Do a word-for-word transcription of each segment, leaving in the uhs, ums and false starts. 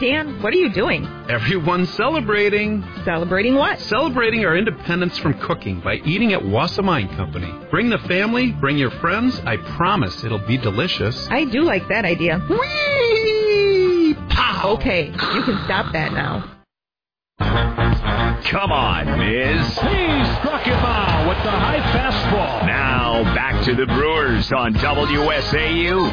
Dan, what are you doing? Everyone's celebrating. Celebrating what? Celebrating our independence from cooking by eating at Wassermine Company. Bring the family, bring your friends. I promise it'll be delicious. I do like that idea. Whee! Pow! Okay, you can stop that now. Come on, Miz. He struck him out with the high fastball. Now back to the Brewers on W S A U.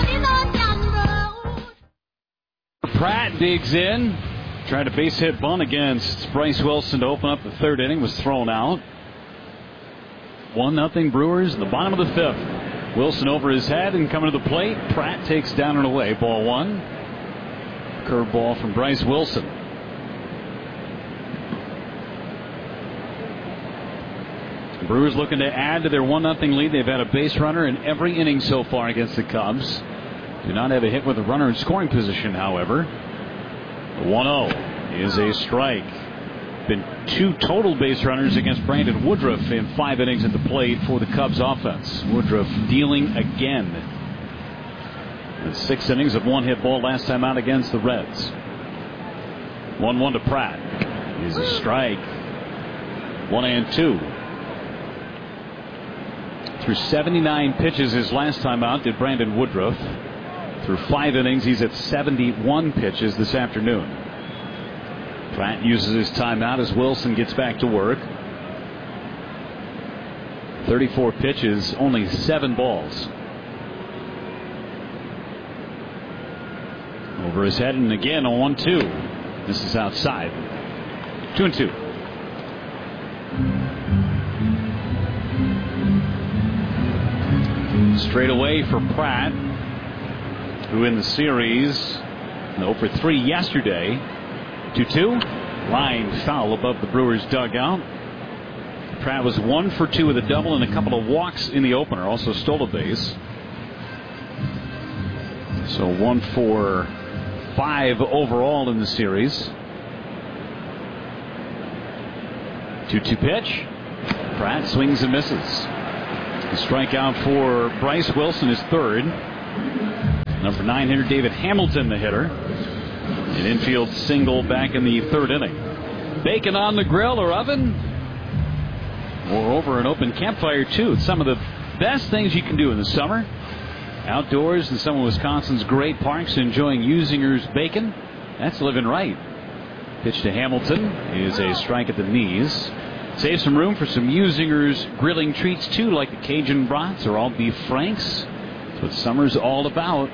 Pratt digs in. Tried a base hit bunt against Bryce Wilson to open up the third inning. Was thrown out. One nothing Brewers in the bottom of the fifth. Wilson over his head and coming to the plate. Pratt takes down and away. Ball one. Curveball from Bryce Wilson. Brewers looking to add to their one nothing lead. They've had a base runner in every inning so far against the Cubs. Do not have a hit with a runner in scoring position, however. The one oh is a strike. Been two total base runners against Brandon Woodruff in five innings at the plate for the Cubs offense. Woodruff dealing again. In six innings of one hit ball last time out against the Reds. one one to Pratt is a strike. One and two. Through seventy-nine pitches his last time out did Brandon Woodruff. Through five innings, he's at seventy-one pitches this afternoon. Pratt uses his timeout as Wilson gets back to work. thirty-four pitches, only seven balls. Over his head, and again on one two. This is outside. Two and two. Straight away for Pratt, who in the series oh for three yesterday. two two. Line foul above the Brewers dugout. Pratt was one for two with a double and a couple of walks in the opener. Also stole a base. So one for five overall in the series. two two pitch. Pratt swings and misses. The strikeout for Bryce Wilson is third. Number nine hitter David Hamilton, the hitter. An infield single back in the third inning. Bacon on the grill or oven, or over an open campfire too. It's some of the best things you can do in the summer. Outdoors in some of Wisconsin's great parks, enjoying Usinger's bacon. That's living right. Pitch to Hamilton is a strike at the knees. Save some room for some Usinger's grilling treats too, like the Cajun brats or all beef franks. That's what summer's all about.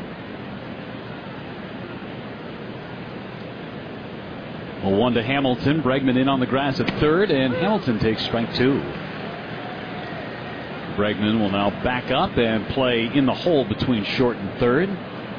Well, one to Hamilton. Bregman in on the grass at third, and Hamilton takes strike two. Bregman will now back up and play in the hole between short and third.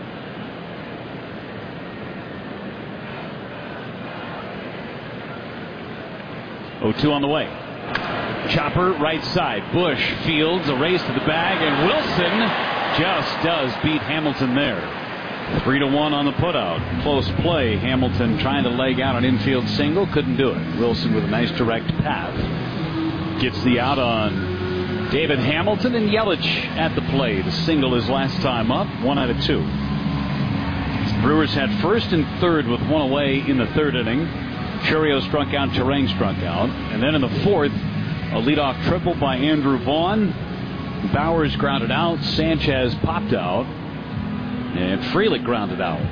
oh two on the way. Chopper right side. Bush fields a race to the bag, and Wilson just does beat Hamilton there. Three to one on the putout. Close play. Hamilton trying to leg out an infield single. Couldn't do it. Wilson with a nice direct path. Gets the out on David Hamilton, and Yelich at the plate. A single his last time up. One out of two. Brewers had first and third with one away in the third inning. Churio struck out. Turang struck out. And then in the fourth, a leadoff triple by Andrew Vaughn. Bowers grounded out. Sanchez popped out. And Frelick grounded out.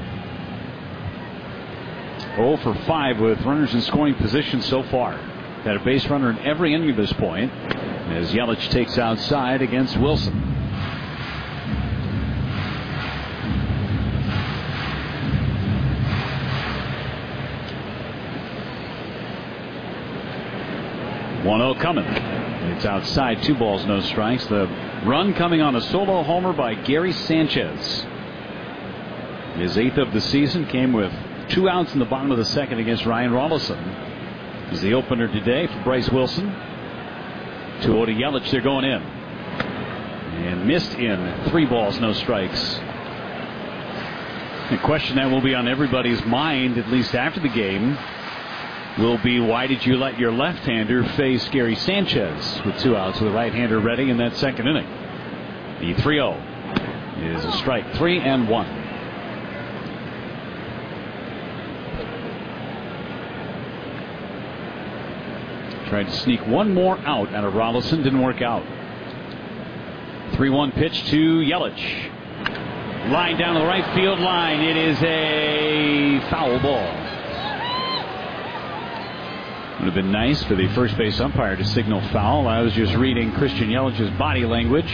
oh for five with runners in scoring position so far. Had a base runner in every inning at this point, as Yelich takes outside against Wilson. one oh coming. It's outside. Two balls, no strikes. The run coming on a solo homer by Gary Sanchez. His eighth of the season came with two outs in the bottom of the second against Ryan Rollison. Is the opener today for Bryce Wilson. two oh to Yelich. They're going in. And missed in. Three balls, no strikes. The question that will be on everybody's mind, at least after the game, will be, why did you let your left-hander face Gary Sanchez with two outs with a right-hander ready in that second inning? The three oh is a strike. Three and one. Tried to sneak one more out out of Rolison. Didn't work out. three one pitch to Yelich. Line down to the right field line. It is a foul ball. Would have been nice for the first base umpire to signal foul. I was just reading Christian Yelich's body language.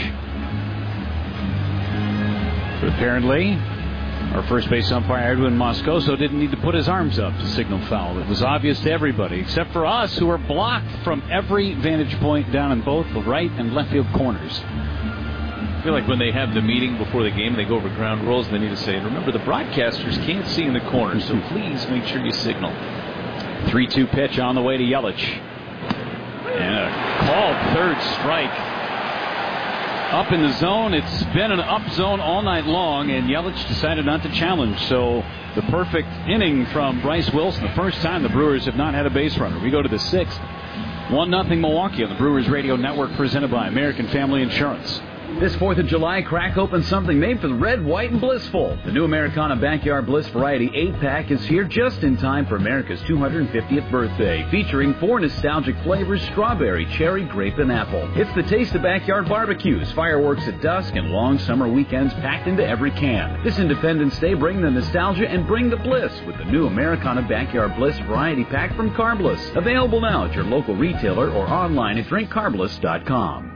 But apparently, our first base umpire, Edwin Moscoso, didn't need to put his arms up to signal foul. It was obvious to everybody, except for us, who were blocked from every vantage point down in both the right and left field corners. I feel like when they have the meeting before the game, they go over ground rules, and they need to say, and remember, the broadcasters can't see in the corners, so please make sure you signal. three two pitch on the way to Yelich. And a called third strike. Up in the zone. It's been an up zone all night long, and Yelich decided not to challenge. So the perfect inning from Bryce Wilson. The first time the Brewers have not had a base runner. We go to the sixth. one nothing Milwaukee on the Brewers Radio Network, presented by American Family Insurance. This fourth of July, crack open something made for the red, white, and blissful. The new Americana Backyard Bliss Variety eight pack is here just in time for America's two hundred fiftieth birthday, featuring four nostalgic flavors: strawberry, cherry, grape, and apple. It's the taste of backyard barbecues, fireworks at dusk, and long summer weekends packed into every can. This Independence Day, bring the nostalgia and bring the bliss with the new Americana Backyard Bliss Variety Pack from Carbliss. Available now at your local retailer or online at drink carbliss dot com.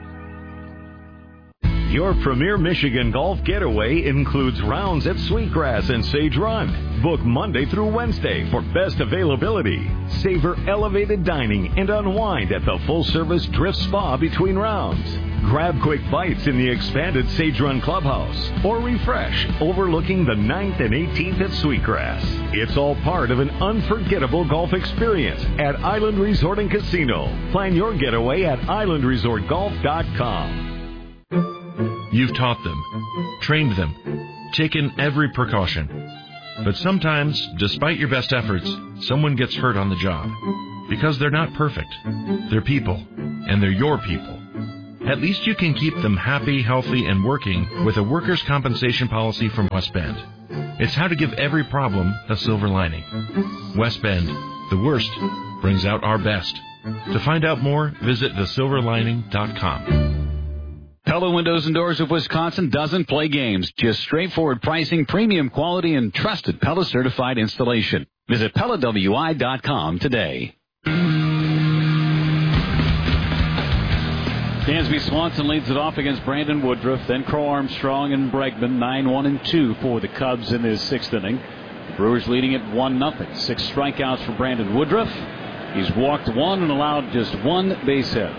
Your premier Michigan golf getaway includes rounds at Sweetgrass and Sage Run. Book Monday through Wednesday for best availability. Savor elevated dining and unwind at the full-service Drift Spa between rounds. Grab quick bites in the expanded Sage Run Clubhouse or refresh overlooking the ninth and eighteenth at Sweetgrass. It's all part of an unforgettable golf experience at Island Resort and Casino. Plan your getaway at island resort golf dot com. You've taught them, trained them, taken every precaution. But sometimes, despite your best efforts, someone gets hurt on the job. Because they're not perfect. They're people, and they're your people. At least you can keep them happy, healthy, and working with a workers' compensation policy from West Bend. It's how to give every problem a silver lining. West Bend, the worst, brings out our best. To find out more, visit the silver lining dot com. Pella Windows and Doors of Wisconsin doesn't play games. Just straightforward pricing, premium quality, and trusted Pella certified installation. Visit Pella W I dot com today. Dansby Swanson leads it off against Brandon Woodruff, then Crow Armstrong and Bregman. nine one and two for the Cubs in this sixth inning. The Brewers leading it one nothing. Six strikeouts for Brandon Woodruff. He's walked one and allowed just one base hit.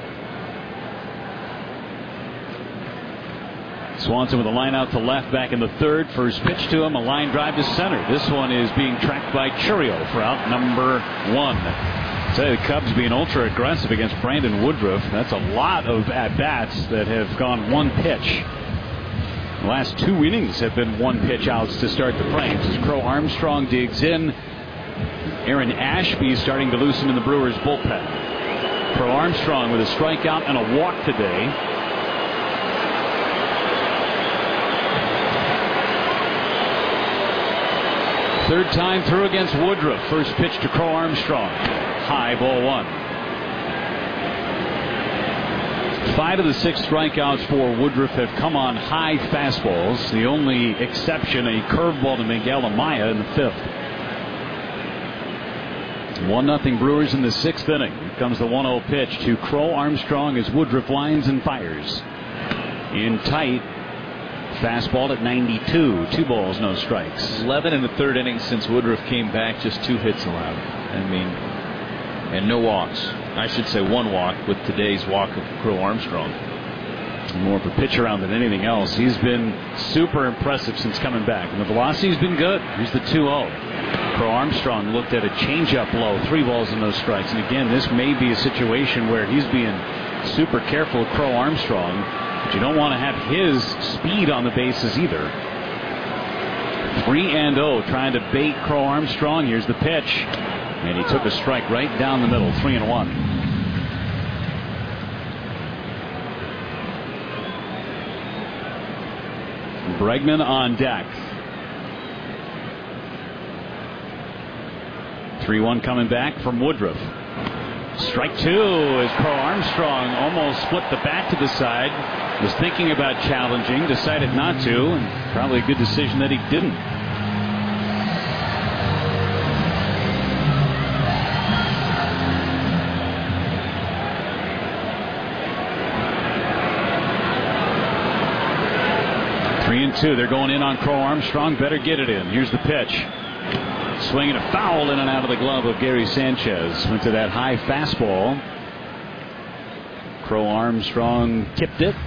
Swanson with a line out to left back in the third. First pitch to him, a line drive to center. This one is being tracked by Churio for out number one. Say the Cubs being ultra aggressive against Brandon Woodruff. That's a lot of at-bats that have gone one pitch. The last two innings have been one pitch outs to start the frames. As Crow Armstrong digs in, Aaron Ashby starting to loosen in the Brewers bullpen. Crow Armstrong with a strikeout and a walk today. Third time through against Woodruff. First pitch to Crow Armstrong. High, ball one. Five of the six strikeouts for Woodruff have come on high fastballs. The only exception, a curveball to Miguel Amaya in the fifth. one nothing Brewers in the sixth inning. Here comes the one oh pitch to Crow Armstrong as Woodruff lines and fires. In tight. Fastball at ninety-two. Two balls, no strikes. eleven in the third inning since Woodruff came back. Just two hits allowed. I mean, and no walks. I should say one walk with today's walk of Crow Armstrong. More of a pitch around than anything else. He's been super impressive since coming back. And the velocity's been good. Here's the two oh. Crow Armstrong looked at a changeup low. Three balls and no strikes. And again, this may be a situation where he's being super careful of Crow Armstrong. But you don't want to have his speed on the bases either. three and oh trying to bait Crow Armstrong. Here's the pitch. And he took a strike right down the middle. three and one. Bregman on deck. three one coming back from Woodruff. Strike two as Crow Armstrong almost split the bat to the side. Was thinking about challenging, decided not to, and probably a good decision that he didn't. Three and two. They're going in on Crow Armstrong. Better get it in. Here's the pitch. Swinging a foul in and out of the glove of Gary Sanchez. Went to that high fastball. Crow Armstrong tipped it.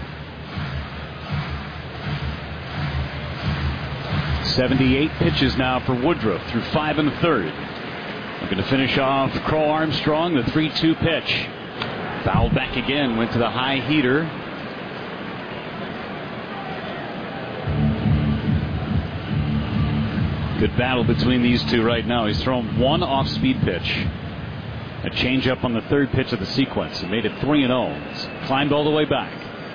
seventy-eight pitches now for Woodruff through five and a third. Looking to finish off Crow Armstrong. The three two pitch. Fouled back again. Went to the high heater. Good battle between these two right now. He's thrown one off-speed pitch. A changeup on the third pitch of the sequence. He made it three and oh. Climbed all the way back.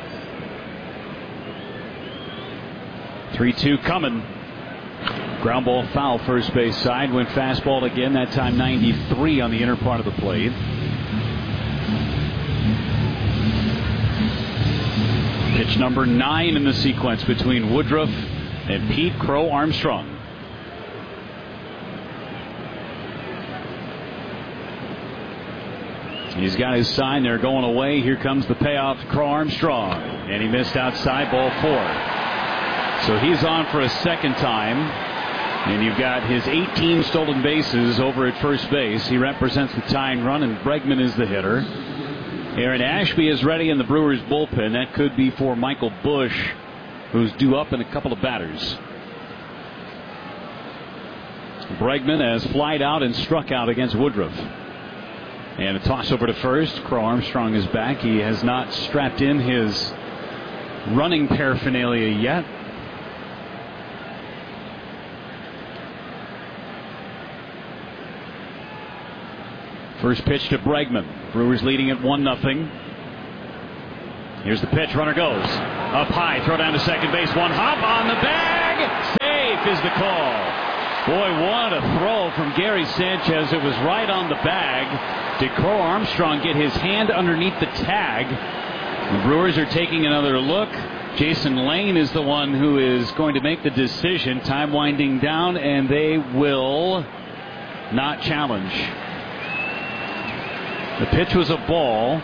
three two coming. Ground ball foul first base side. Went fastball again. That time ninety-three on the inner part of the plate. Pitch number nine in the sequence between Woodruff and Pete Crow Armstrong. He's got his sign. They're going away. Here comes the payoff to Crow Armstrong. And he missed outside, ball four. So he's on for a second time. And you've got his eighteen stolen bases over at first base. He represents the tying run, and Bregman is the hitter. Aaron Ashby is ready in the Brewers bullpen. That could be for Michael Busch, who's due up in a couple of batters. Bregman has flied out and struck out against Woodruff. And a toss over to first. Crow Armstrong is back. He has not strapped in his running paraphernalia yet. First pitch to Bregman. Brewers leading at one nothing. Here's the pitch. Runner goes. Up high. Throw down to second base. One hop on the bag. Safe is the call. Boy, what a throw from Gary Sanchez. It was right on the bag. Did Crow Armstrong get his hand underneath the tag? The Brewers are taking another look. Jason Lane is the one who is going to make the decision. Time winding down, and they will not challenge. The pitch was a ball,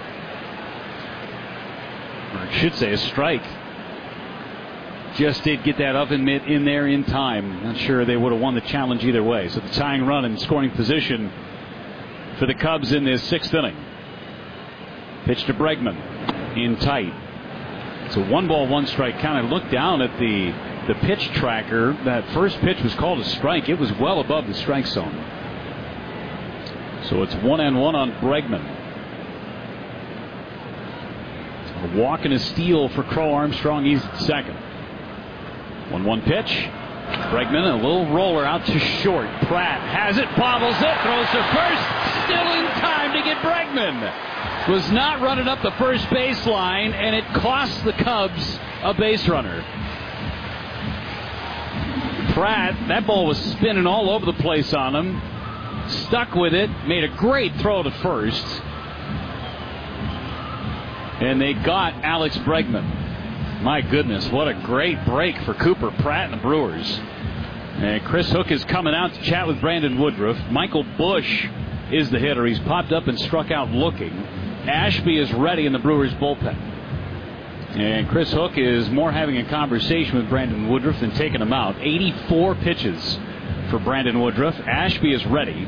or I should say a strike. Just did get that oven mitt in there in time. Not sure they would have won the challenge either way. So the tying run in scoring position for the Cubs in this sixth inning. Pitch to Bregman in tight. It's a one ball, one strike count. I looked down at the the pitch tracker. That first pitch was called a strike. It was well above the strike zone. So it's one and one on Bregman. A walk and a steal for Crow Armstrong. He's at second. one one pitch. Bregman, a little roller out to short. Pratt has it, bobbles it, throws to first. Still in time to get Bregman. Was not running up the first baseline, and it cost the Cubs a base runner. Pratt, that ball was spinning all over the place on him. Stuck with it, made a great throw to first. And they got Alex Bregman. My goodness, what a great break for Cooper Pratt and the Brewers. And Chris Hook is coming out to chat with Brandon Woodruff. Michael Busch is the hitter. He's popped up and struck out looking. Ashby is ready in the Brewers bullpen. And Chris Hook is more having a conversation with Brandon Woodruff than taking him out. eighty-four pitches for Brandon Woodruff. Ashby is ready.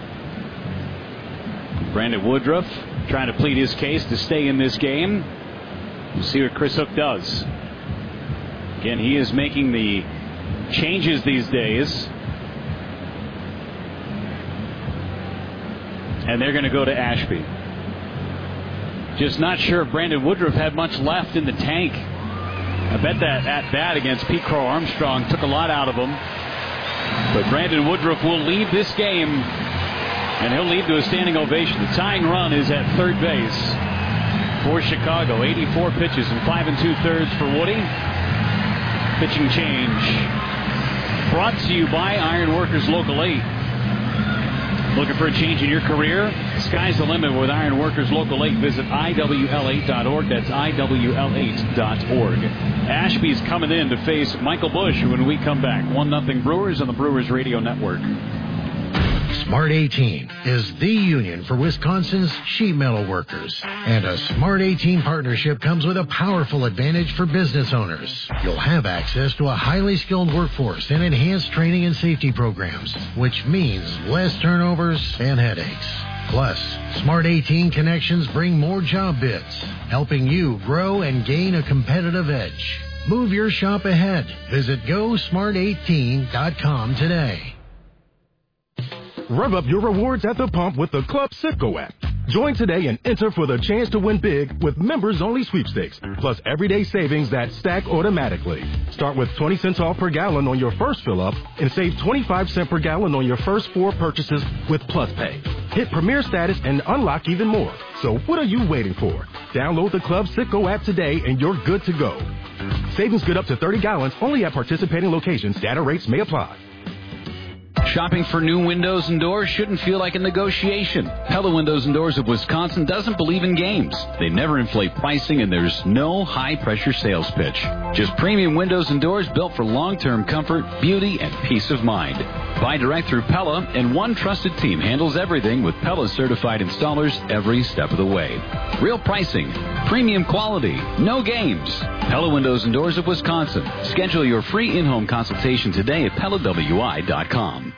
Brandon Woodruff trying to plead his case to stay in this game. We'll see what Chris Hook does. Again, he is making the changes these days. And they're going to go to Ashby. Just not sure if Brandon Woodruff had much left in the tank. I bet that at bat against Pete Crow Armstrong took a lot out of him. But Brandon Woodruff will lead this game, and he'll lead to a standing ovation. The tying run is at third base for Chicago. eighty-four pitches and five and two-thirds for Woody. Pitching change brought to you by Iron Workers Local eight. Looking for a change in your career? sky's the limit with Iron Workers Local eight. Visit I W L eight dot org. That's I W L eight dot org. Ashby's coming in to face Michael Busch when we come back. one nothing Brewers on the Brewers Radio Network. Smart eighteen is the union for Wisconsin's sheet metal workers. And a Smart eighteen partnership comes with a powerful advantage for business owners. You'll have access to a highly skilled workforce and enhanced training and safety programs, which means less turnovers and headaches. Plus, Smart eighteen connections bring more job bids, helping you grow and gain a competitive edge. Move your shop ahead. Visit go smart eighteen dot com today. Rev up your rewards at the pump with the Club Citgo app. Join today and enter for the chance to win big with members-only sweepstakes, plus everyday savings that stack automatically. Start with twenty cents off per gallon on your first fill-up and save twenty-five cents per gallon on your first four purchases with Plus Pay. Hit Premier status and unlock even more. So what are you waiting for? Download the Club Citgo app today and you're good to go. Savings good up to thirty gallons only at participating locations. Data rates may apply. Shopping for new windows and doors shouldn't feel like a negotiation. Pella Windows and Doors of Wisconsin doesn't believe in games. They never inflate pricing, and there's no high-pressure sales pitch. Just premium windows and doors built for long-term comfort, beauty, and peace of mind. Buy direct through Pella, and one trusted team handles everything with Pella-certified installers every step of the way. Real pricing, premium quality, no games. Pella Windows and Doors of Wisconsin. Schedule your free in-home consultation today at Pella W I dot com.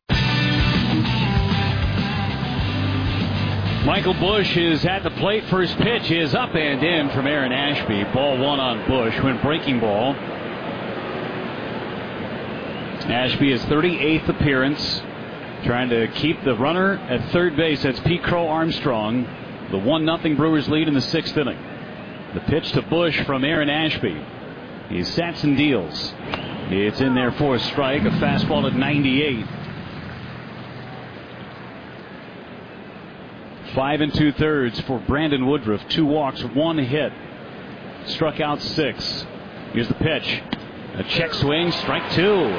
Michael Busch is at the plate. First pitch is up and in from Aaron Ashby. Ball one on Busch. Went breaking ball. Ashby, his thirty-eighth appearance. Trying to keep the runner at third base. That's Pete Crow Armstrong. The one nothing Brewers lead in the sixth inning. The pitch to Busch from Aaron Ashby. He sats and deals. It's in there for a strike. A fastball at ninety-eight. Five and two thirds for Brandon Woodruff. Two walks, one hit. Struck out six. Here's the pitch. A check swing, strike two.